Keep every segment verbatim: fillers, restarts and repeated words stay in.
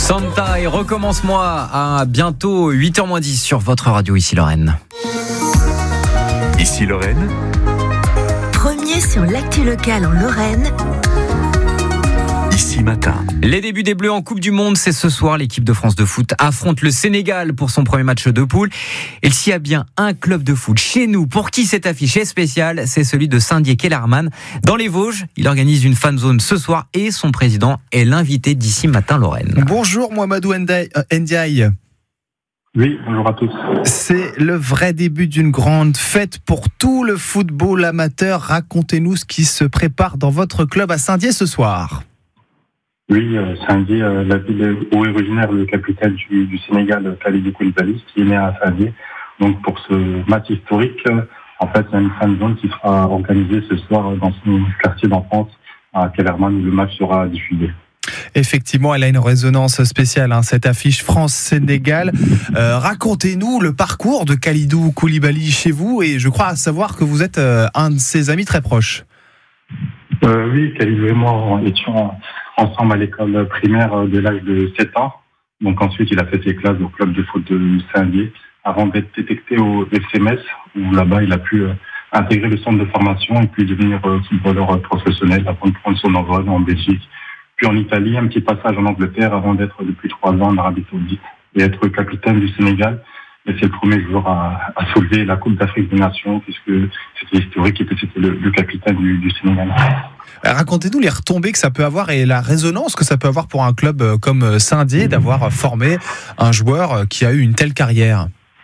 Santa et recommence-moi à bientôt huit heures moins dix sur votre radio, ici Lorraine. Ici Lorraine. Premier sur l'actu locale en Lorraine. Ici Matin. Les débuts des Bleus en Coupe du Monde, c'est ce soir. L'équipe de France de foot affronte le Sénégal pour son premier match de poule. Et s'il y a bien un club de foot chez nous pour qui cette affiche est spéciale, c'est celui de Saint-Dié-Kellermann. Dans les Vosges, il organise une fan zone ce soir et son président est l'invité d'Ici Matin Lorraine. Bonjour Mouhamadou Ndiaye. Oui, bonjour à tous. C'est le vrai début d'une grande fête pour tout le football amateur. Racontez-nous ce qui se prépare dans votre club à Saint-Dié ce soir. Oui, euh, Saint-Dié, euh, la ville où est originaire le capitaine du, du Sénégal, Kalidou Koulibaly, qui est né à Saint-Dié. Donc pour ce match historique, euh, en fait, il y a une fan zone qui sera organisée ce soir dans son quartier d'enfance à Kellermann où le match sera diffusé. Effectivement, elle a une résonance spéciale, hein, cette affiche France-Sénégal. Euh, racontez-nous le parcours de Kalidou Koulibaly chez vous, et je crois savoir que vous êtes euh, un de ses amis très proches. Euh, oui, Kalidou et moi étions ensemble à l'école primaire dès l'âge de sept ans. Donc ensuite, il a fait ses classes au club de foot de Saint-Dié avant d'être détecté au F C Metz, où là-bas, il a pu euh, intégrer le centre de formation et puis devenir euh, footballeur professionnel avant de prendre son envol en Belgique. Puis en Italie, un petit passage en Angleterre avant d'être depuis trois ans en Arabie Saoudite et être capitaine du Sénégal. Et c'est le premier joueur à, à soulever la Coupe d'Afrique des Nations, puisque c'était historique et que c'était le, le capitaine du, du Sénégal. Racontez-nous les retombées que ça peut avoir et la résonance que ça peut avoir pour un club comme Saint-Dié d'avoir formé un joueur qui a eu une telle carrière.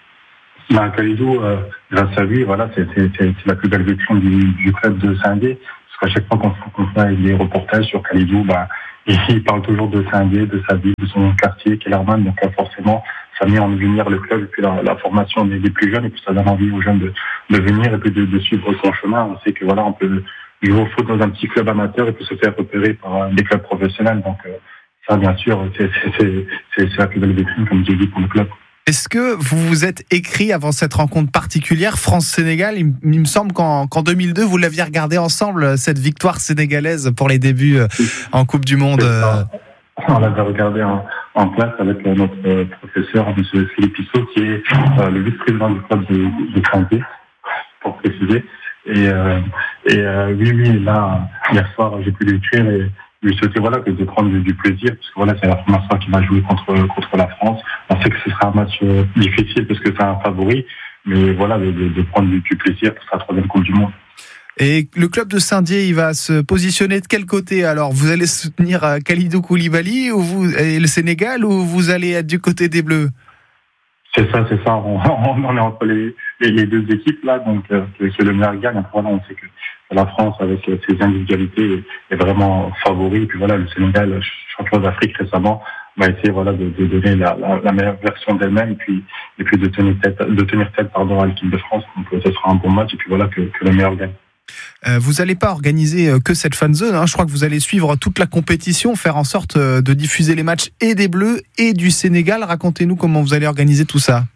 Ben, Kalidou, euh, grâce à lui, voilà, c'est, c'est, c'est, c'est la plus belle vitrine du, du club de Saint-Dié. Parce qu'à chaque fois qu'on, qu'on fait des reportages sur Kalidou, ben, il parle toujours de Saint-Dié, de sa vie, de son quartier, Kellermann. Donc forcément, ça met en lumière le club et puis la, la formation des, des plus jeunes, et puis ça donne envie aux jeunes de, de venir et puis de, de suivre son chemin. On sait que voilà, on peut jouer au foot dans un petit club amateur et puis se faire repérer par des clubs professionnels. Donc euh, ça, bien sûr, c'est, c'est, c'est, c'est, c'est la plus belle vitrine, comme j'ai dit, pour le club. Est-ce que vous vous êtes écrit avant cette rencontre particulière France-Sénégal? Il, il me semble qu'en, qu'en deux mille deux, vous l'aviez regardé ensemble, cette victoire sénégalaise pour les débuts en Coupe du Monde. On l'avait regardé en, en classe avec notre professeur, M. Philippe Issot, qui est euh, le vice-président du club de, de Saint-Dié, pour préciser. Et, euh, et euh, oui, oui, là, hier soir, j'ai pu l'écrire et lui souhaiter voilà, que de prendre du, du plaisir, parce que voilà, c'est la première fois qu'il va jouer contre, contre la France. On sait que ce sera un match euh, difficile parce que c'est un favori, mais voilà, de, de, de prendre du, du plaisir pour sa troisième Coupe du Monde. Et le club de Saint-Dié, il va se positionner de quel côté? Alors, vous allez soutenir Kalidou Koulibaly ou vous, et le Sénégal, ou vous allez être du côté des Bleus? C'est ça, c'est ça. On, on est entre les, les, les deux équipes là, donc euh, que, que le meilleur gagne. Voilà, on sait que la France, avec euh, ses individualités, est, est vraiment favori. Et puis voilà, le Sénégal, champion d'Afrique récemment, va essayer voilà de, de donner la, la, la meilleure version d'elle-même et puis et puis de tenir tête, de tenir tête pardon à l'équipe de France. Donc euh, ce sera un bon match et puis voilà que, que le meilleur gagne. Euh, vous n'allez pas organiser que cette fan zone, hein. Je crois que vous allez suivre toute la compétition, faire en sorte de diffuser les matchs et des Bleus et du Sénégal. Racontez-nous comment vous allez organiser tout ça.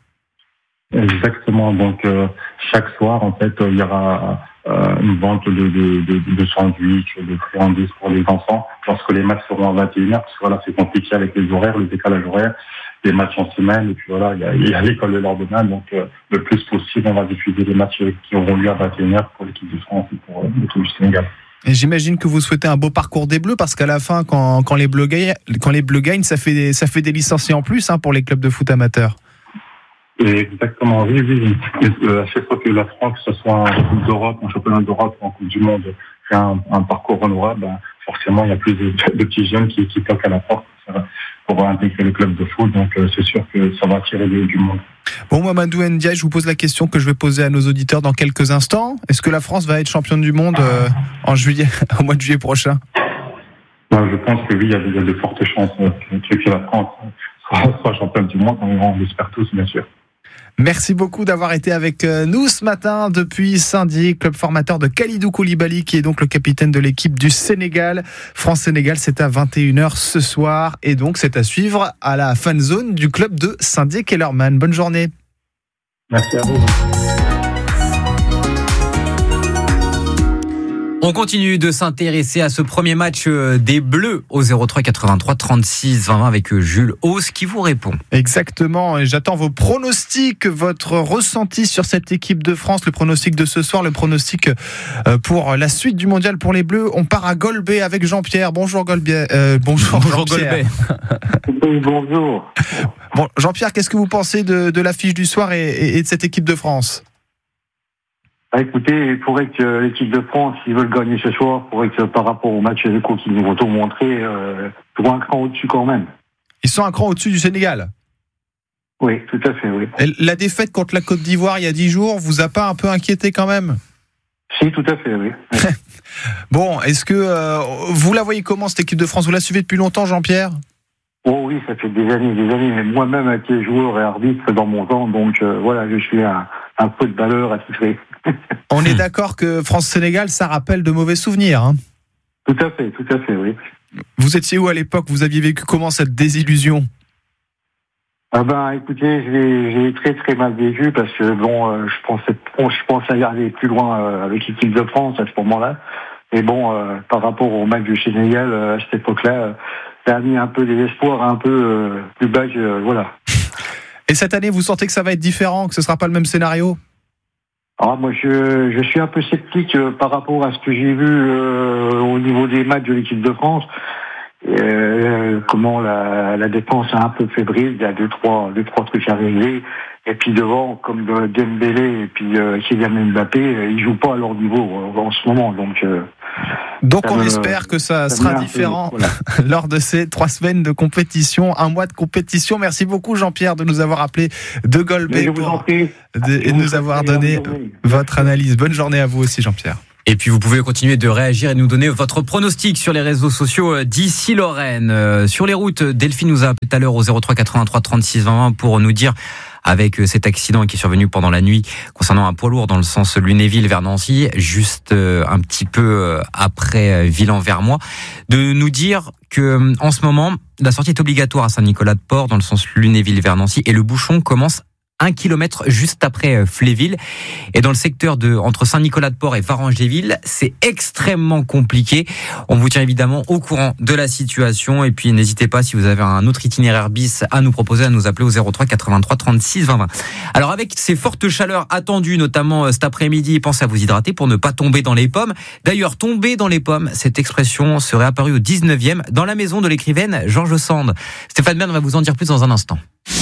Exactement. Donc euh, chaque soir, en fait, il y aura euh, une vente de, de, de, de sandwichs, de friandises pour les enfants lorsque les matchs seront à vingt et une heures. Parce que voilà, c'est compliqué avec les horaires, le décalage horaire, les matchs en semaine. Et puis voilà, il y a, il y a l'école de l'Ordonnance. Donc euh, le plus possible, on va diffuser les matchs qui auront lieu à vingt et une heures pour l'équipe de France et pour euh, l'équipe du Sénégal. Et j'imagine que vous souhaitez un beau parcours des Bleus, parce qu'à la fin, quand, quand les Bleus gagnent, quand les Bleus gagnent, ça fait des, ça fait des licenciés en plus, hein, pour les clubs de foot amateurs. Exactement, oui, oui. À chaque fois que la France, que ce soit en Coupe d'Europe, en Championnat d'Europe, en Coupe du Monde, fait un, un parcours honorable, ben, forcément, il y a plus de, de petits jeunes qui, qui toquent à la porte pour intégrer le club de foot. Donc, euh, c'est sûr que ça va attirer du, du monde. Bon, Mouhamadou Ndiaye, je vous pose la question que je vais poser à nos auditeurs dans quelques instants. Est-ce que la France va être championne du monde euh, en juillet, au mois de juillet prochain? Ben, je pense que oui, il y a, il y a de fortes chances que, que la France soit, soit championne du monde. On l'espère tous, bien sûr. Merci beaucoup d'avoir été avec nous ce matin depuis Saint-Dié, club formateur de Kalidou Koulibaly, qui est donc le capitaine de l'équipe du Sénégal. France-Sénégal, c'est à vingt et une heures ce soir, et donc c'est à suivre à la fan zone du club de Saint-Dié-Kellermann. Bonne journée. Merci à vous. On continue de s'intéresser à ce premier match des Bleus au zéro trois quatre-vingt-trois trente-six vingt avec Jules Hauss qui vous répond. Exactement, et j'attends vos pronostics, votre ressenti sur cette équipe de France, le pronostic de ce soir, le pronostic pour la suite du mondial pour les Bleus. On part à Golbet avec Jean-Pierre. Bonjour Golbet. Euh, bonjour, bonjour Jean-Pierre. Oui, bonjour. Bon, Jean-Pierre, qu'est-ce que vous pensez de, de l'affiche du soir et, et, et de cette équipe de France ? Bah, écoutez, il faudrait que l'équipe de France, s'ils veulent gagner ce soir, il faudrait que par rapport au match de qu'ils nous ont montré, euh, pour un cran au-dessus quand même. Ils sont un cran au-dessus du Sénégal ? Oui, tout à fait, oui. Et la défaite contre la Côte d'Ivoire il y a dix jours vous a pas un peu inquiété quand même ? Si, tout à fait, oui. Bon, est-ce que euh, vous la voyez comment cette équipe de France ? Vous la suivez depuis longtemps, Jean-Pierre ? Oh oui, ça fait des années, des années. Mais moi-même, été joueur et arbitre dans mon temps, donc euh, voilà, je suis un, un footballeur attitré. On est d'accord que France-Sénégal, ça rappelle de mauvais souvenirs. Hein ? Tout à fait, tout à fait, oui. Vous étiez où à l'époque ? Vous aviez vécu comment cette désillusion ? Ah ben, écoutez, je l'ai, je l'ai très très mal vécu parce que bon, euh, je pensais, bon, je pensais aller plus loin euh, avec l'équipe de France à ce moment-là. Et bon, euh, par rapport au match du Sénégal euh, à cette époque-là, euh, ça a mis un peu des espoirs un peu euh, plus bas, euh, voilà. Et cette année, vous sentez que ça va être différent, que ce sera pas le même scénario ? Ah, moi, je, je suis un peu sceptique euh, par rapport à ce que j'ai vu euh, au niveau des matchs de l'équipe de France. Euh, comment la, la défense est un peu fébrile, il y a deux trois, deux, trois trucs à régler. Et puis devant, comme Dembélé et puis euh, Kylian Mbappé, euh, ils jouent pas à leur niveau euh, en ce moment. Donc, euh, donc on me, espère que ça, ça sera différent peu, voilà. lors de ces trois semaines de compétition, un mois de compétition. Merci beaucoup Jean-Pierre de nous avoir appelé de Golbet pour, de, et de nous avoir donné votre analyse. Bonne journée à vous aussi Jean-Pierre. Et puis vous pouvez continuer de réagir et nous donner votre pronostic sur les réseaux sociaux d'ici Lorraine. Euh, sur les routes, Delphine nous a appelé tout à l'heure au zéro trois quatre-vingt-trois trente-six vingt pour nous dire, avec cet accident qui est survenu pendant la nuit concernant un poids lourd dans le sens Lunéville vers Nancy, juste un petit peu après Ville-en-Vermois, de nous dire que en ce moment la sortie est obligatoire à Saint-Nicolas-de-Port dans le sens Lunéville vers Nancy et le bouchon commence un kilomètre juste après Fléville. Et dans le secteur de entre Saint-Nicolas-de-Port et Varangéville, c'est extrêmement compliqué. On vous tient évidemment au courant de la situation. Et puis n'hésitez pas, si vous avez un autre itinéraire bis à nous proposer, à nous appeler au zéro trois quatre-vingt-trois trente-six vingt. Alors avec ces fortes chaleurs attendues, notamment cet après-midi, pensez à vous hydrater pour ne pas tomber dans les pommes. D'ailleurs, tomber dans les pommes, cette expression serait apparue au dix-neuvième dans la maison de l'écrivaine George Sand. Stéphane Bern va vous en dire plus dans un instant.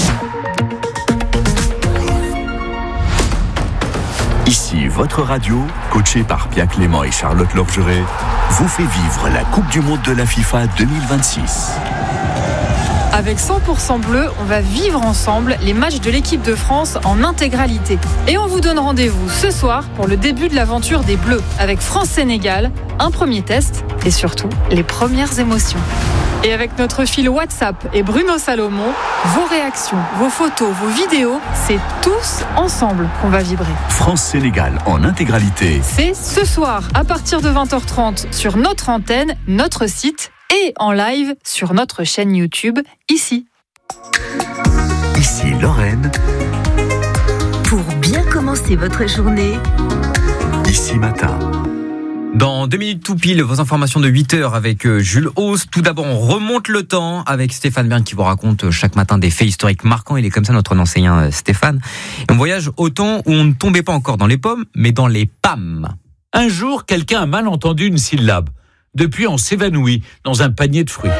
Ici, votre radio, coachée par Pierre Clément et Charlotte Lorgeret, vous fait vivre la Coupe du Monde de la FIFA deux mille vingt-six. Avec cent pour cent bleu, on va vivre ensemble les matchs de l'équipe de France en intégralité. Et on vous donne rendez-vous ce soir pour le début de l'aventure des Bleus, avec France-Sénégal, un premier test et surtout les premières émotions. Et avec notre fil WhatsApp et Bruno Salomon, vos réactions, vos photos, vos vidéos, c'est tous ensemble qu'on va vibrer. France-Sénégal en intégralité. C'est ce soir à partir de vingt heures trente sur notre antenne, notre site et en live sur notre chaîne YouTube, ici. Ici Lorraine. Pour bien commencer votre journée, Ici Matin. Dans deux minutes tout pile, vos informations de huit heures avec Jules Hauss. Tout d'abord, on remonte le temps avec Stéphane Bern qui vous raconte chaque matin des faits historiques marquants. Il est comme ça notre enseignant Stéphane. Et on voyage au temps où on ne tombait pas encore dans les pommes, mais dans les pâmes. Un jour, quelqu'un a mal entendu une syllabe. Depuis, on s'évanouit dans un panier de fruits.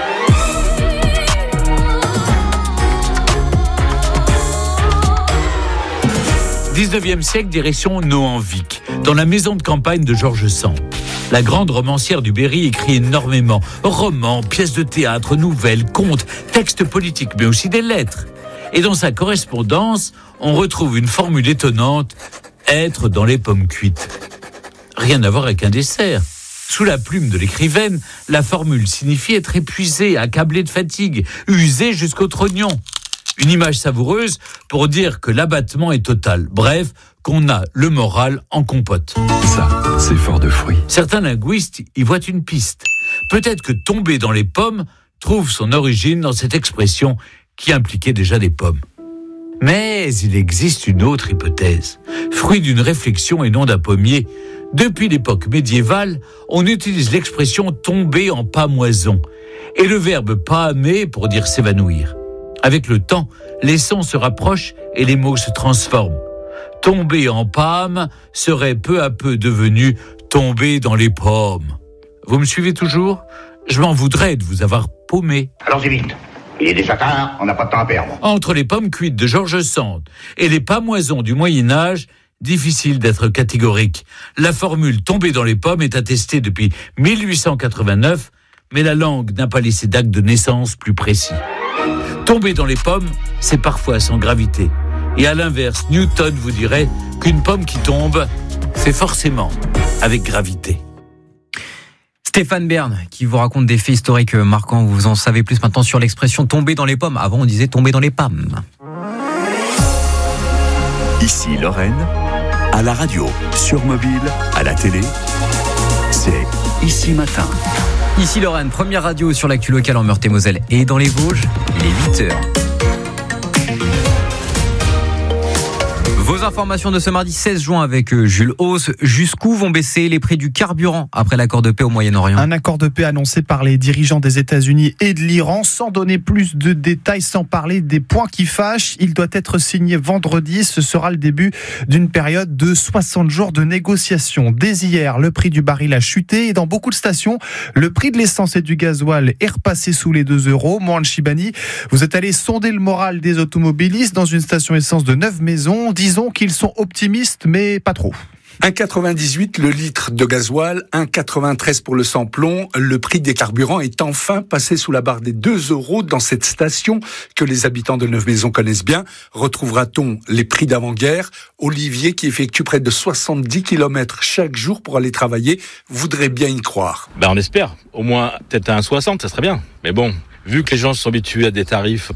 dix-neuvième siècle, direction Nohant-Vic, dans la maison de campagne de George Sand. La grande romancière du Berry écrit énormément. Romans, pièces de théâtre, nouvelles, contes, textes politiques, mais aussi des lettres. Et dans sa correspondance, on retrouve une formule étonnante, être dans les pommes cuites. Rien à voir avec un dessert. Sous la plume de l'écrivaine, la formule signifie être épuisé, accablé de fatigue, usé jusqu'au trognon. Une image savoureuse pour dire que l'abattement est total. Bref, qu'on a le moral en compote. Ça, c'est fort de fruits. Certains linguistes y voient une piste. Peut-être que tomber dans les pommes trouve son origine dans cette expression qui impliquait déjà des pommes. Mais il existe une autre hypothèse. Fruit d'une réflexion et non d'un pommier, Depuis l'époque médiévale, on utilise l'expression tomber en pâmoison et le verbe pâmer pour dire s'évanouir. Avec le temps, les sons se rapprochent et les mots se transforment. Tomber en pâme serait peu à peu devenu tomber dans les pommes. Vous me suivez toujours ? Je m'en voudrais de vous avoir paumé. Allons-y vite. Il est déjà tard, on n'a pas de temps à perdre. Entre les pommes cuites de George Sand et les pâmoisons du Moyen-Âge, difficile d'être catégorique. La formule « tomber dans les pommes » est attestée depuis mille huit cent quatre-vingt-neuf, mais la langue n'a pas laissé d'acte de naissance plus précis. Tomber dans les pommes, c'est parfois sans gravité. Et à l'inverse, Newton vous dirait qu'une pomme qui tombe, c'est forcément avec gravité. Stéphane Bern qui vous raconte des faits historiques marquants. Vous en savez plus maintenant sur l'expression tomber dans les pommes. Avant, on disait tomber dans les pommes. Ici Lorraine, à la radio, sur mobile, à la télé, c'est Ici Matin. Ici Lorraine, première radio sur l'actu locale en Meurthe-et-Moselle et dans les Vosges, il est huit heures. Vos informations de ce mardi seize juin avec Jules Hauss. Jusqu'où vont baisser les prix du carburant après l'accord de paix au Moyen-Orient ? Un accord de paix annoncé par les dirigeants des États-Unis et de l'Iran, sans donner plus de détails, sans parler des points qui fâchent. Il doit être signé vendredi. Ce sera le début d'une période de soixante jours de négociations. Dès hier, le prix du baril a chuté et dans beaucoup de stations, le prix de l'essence et du gasoil est repassé sous les deux euros. Mohan Chibani, vous êtes allé sonder le moral des automobilistes dans une station essence de Neuve-Maisons. Disons qu'ils sont optimistes, mais pas trop. un virgule quatre-vingt-dix-huit le litre de gasoil, un virgule quatre-vingt-treize pour le sans-plomb. Le prix des carburants est enfin passé sous la barre des deux euros dans cette station que les habitants de Neuve-Maisons connaissent bien. Retrouvera-t-on les prix d'avant-guerre ? Olivier, qui effectue près de soixante-dix kilomètres chaque jour pour aller travailler, voudrait bien y croire. Ben on espère. Au moins, peut-être à un virgule soixante, ça serait bien. Mais bon, vu que les gens sont habitués à des tarifs